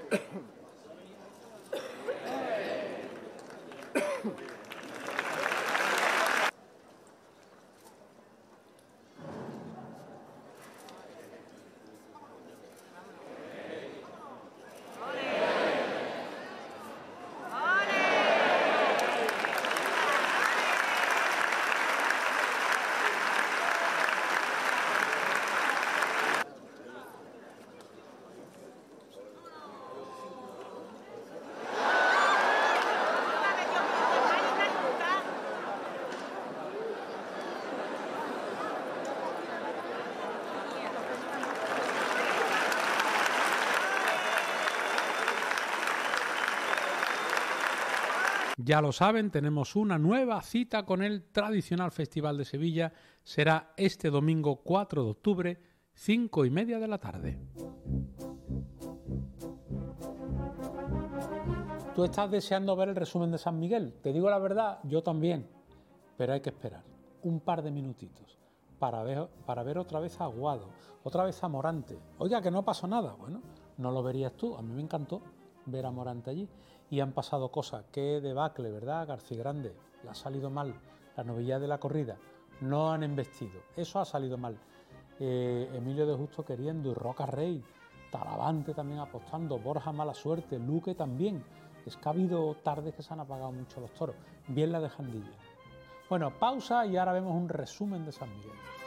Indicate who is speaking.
Speaker 1: Ya lo saben, tenemos una nueva cita con el tradicional Festival de Sevilla. Será este domingo 4 de octubre, 5:30 de la tarde. ¿Tú estás deseando ver el resumen de San Miguel? Te digo la verdad, yo también, pero hay que esperar un par de minutitos para ver otra vez a Aguado, otra vez a Morante. Oiga, que no pasó nada. Bueno, no lo verías tú, a mí me encantó ver a Morante allí. Y han pasado cosas, qué debacle, ¿verdad? García Grande, le ha salido mal la novillada de la corrida, no han embestido, eso ha salido mal. Emilio de Justo queriendo, y Roca Rey, Talavante también apostando, Borja mala suerte, Luque también. Es que ha habido tardes que se han apagado mucho los toros, bien la de Jandilla. Bueno, pausa y ahora vemos un resumen de San Miguel.